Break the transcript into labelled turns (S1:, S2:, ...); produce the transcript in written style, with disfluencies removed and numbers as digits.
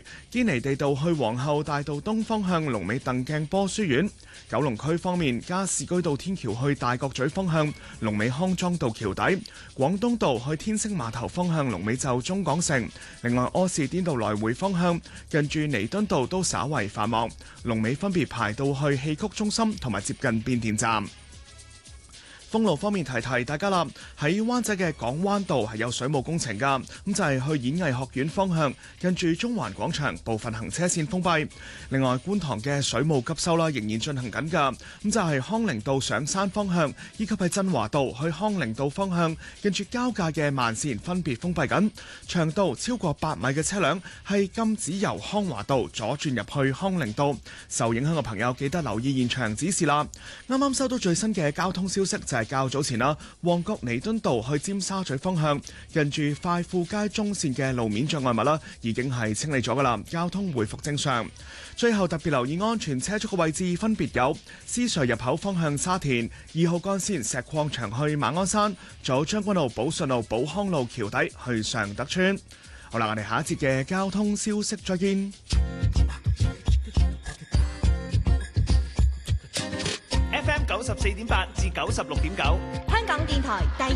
S1: 堅尼地道去皇后大道東方向龍尾鄧鏡波書院。九龍區方面，加士居道天橋去大角咀方向龍尾康莊道橋底，廣東道去天星碼頭方向龍尾就中港城。另外，柯士甸道來回方向近住彌敦道都稍為繁忙，龍尾分別排到去戲曲中心同埋接近變電站。封路方面提提大家啦，喺灣仔嘅港灣道係有水務工程㗎，咁就係去演藝學院方向近住中環廣場部分行車線封閉。另外，觀塘嘅水務急修啦仍然進行緊㗎，咁就係康寧道上山方向以及係振華道去康寧道方向近住交界嘅慢線分別封閉緊，長度超過8米嘅車輛係禁止由康華道左轉入去康寧道。受影響嘅朋友記得留意現場指示啦。啱啱收到最新嘅交通消息就係較早前啦，旺角彌敦道去尖沙咀方向，近住快富街中線嘅路面障礙物啦，已經係清理咗噶啦，交通回復正常。最後特別留意安全車速嘅位置分別有獅隧入口方向沙田2號幹線石礦場去馬鞍山，仲有將軍澳寶順路寶康路橋底去尚德村。好啦，我哋下一節嘅交通消息再見。
S2: FM 94.8至96.9，
S3: 香港電台第